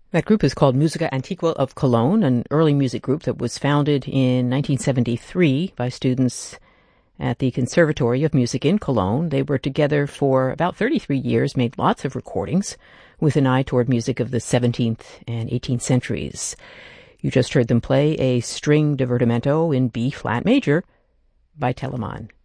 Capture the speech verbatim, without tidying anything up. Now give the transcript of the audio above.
That group is called Musica Antiqua of Cologne, an early music group that was founded in nineteen seventy-three by students at the Conservatory of Music in Cologne. They were together for about thirty-three years, made lots of recordings with an eye toward music of the seventeenth and eighteenth centuries. You just heard them play a string divertimento in B-flat major by Telemann.